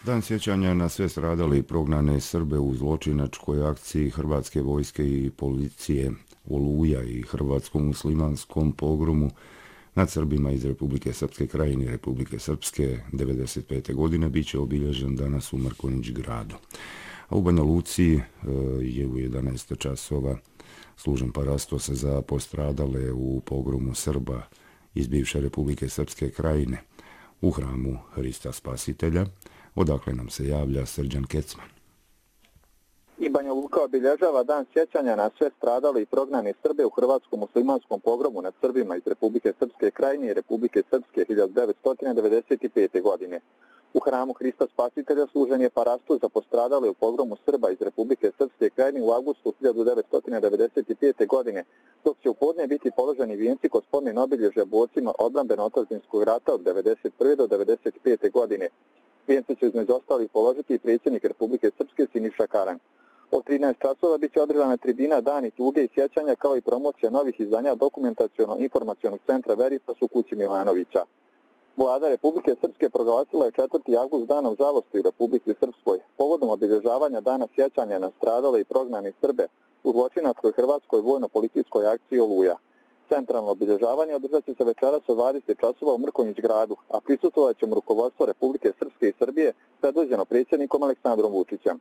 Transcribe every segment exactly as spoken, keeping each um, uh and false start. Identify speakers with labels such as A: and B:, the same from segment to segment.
A: Dan sjećanja na sve stradale i prognane Srbe u zločinačkoj akciji Hrvatske vojske i policije Oluja i hrvatskom muslimanskom pogromu nad Srbima iz Republike Srpske Krajine i Republike Srpske devedeset pete. godine bit će obilježen danas u Mrkonjić gradu. A u Banja Luci je u jedanaest časova služen parastos za postradale u pogromu Srba iz bivše Republike Srpske Krajine u hramu Hrista Spasitelja, odakle nam se javlja Srđan Kecman.
B: I Banja Luka obilježava dan sjećanja na sve stradale i prognane Srbe u hrvatskom muslimanskom pogromu nad Srbima iz Republike Srpske Krajine i Republike Srpske hiljadu devetsto devedeset pete. godine. U hramu Hrista Spasitelja služen je parastos za postradale u pogromu Srba iz Republike Srpske Krajine u avgustu hiljadu devetsto devedeset pete. godine, dok će u podne biti položeni vijenci kod spomen obilježja borcima odbrambeno-otadžbinskog rata od devedeset prve do devedeset pete. godine. Vijence će između ostalih položiti i predsjednik Republike Srpske Siniša Karan. Od trinaest časova bit će održana tribina Dani tuge i sjećanja kao i promocija novih izdanja dokumentaciono-informacionog centra Veritas u kući Milanovića. Vlada Republike Srpske proglasila je četvrti avgust danom žalosti u Republici Srpskoj, povodom obilježavanja dana sjećanja na stradale i prognane Srbe u zločinačkoj hrvatskoj vojno-policijskoj akciji Oluja. Centralno obilježavanje održat će se večeras od dvadeset časova u Mrkonjić gradu, a prisustvovat će mu rukovodstvo Republike Srpske i Srbije predvođeno predsjednikom Aleksandrom Vučićem.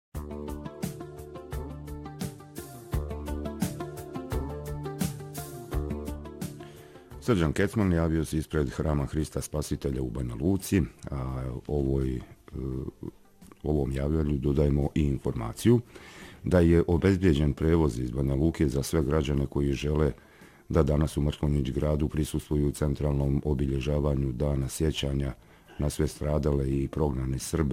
A: Srđan Kecman javio se ispred hrama Hrista Spasitelja u Banja Luci, a ovoj, ovom javljanju dodajemo i informaciju da je obezbijeđen prevoz iz Banja Luke za sve građane koji žele da danas u Mrkonjić gradu prisustvuju u centralnom obilježavanju dana sjećanja na sve stradale i prognane Srbe